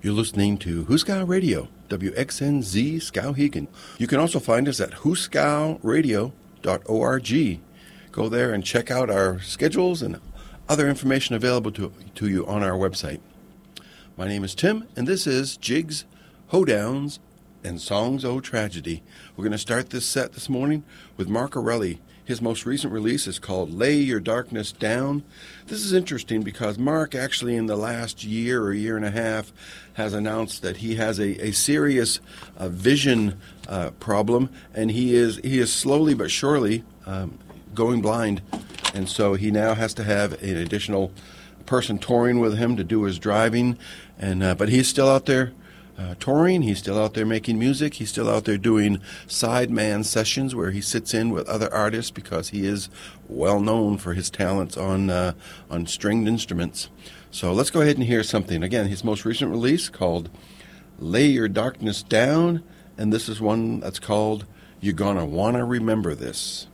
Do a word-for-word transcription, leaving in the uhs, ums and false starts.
You're listening to Huskow Radio, W X N Z Skowhegan. You can also find us at huskow radio dot org. Go there and check out our schedules and other information available to, to you on our website. My name is Tim, and this is Jigs, Hoedowns, and Songs O Tragedy. We're going to start this set this morning with Mark Erelli. His most recent release is called Lay Your Darkness Down. This is interesting because Mark actually in the last year or year and a half has announced that he has a, a serious uh, vision uh, problem, and he is he is slowly but surely um, going blind. And so he now has to have an additional person touring with him to do his driving. And uh, but he's still out there Uh, touring. He's still out there making music. He's still out there doing sideman sessions where he sits in with other artists because he is well known for his talents on uh, on stringed instruments. So let's go ahead and hear something. Again, his most recent release called Lay Your Darkness Down, and this is one that's called You're Gonna Wanna Remember This.